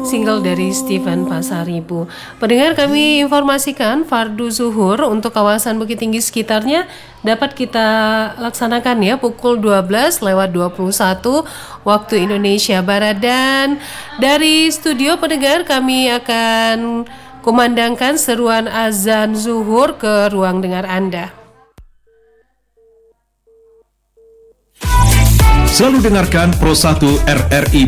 single dari Steven Pasaribu. Pendengar, kami informasikan fardu zuhur untuk kawasan Bukit Tinggi sekitarnya dapat kita laksanakan ya pukul 12:21 waktu Indonesia Barat. Dan dari studio pendengar kami akan kumandangkan seruan azan zuhur ke ruang dengar Anda. Selalu dengarkan Pro 1 RRI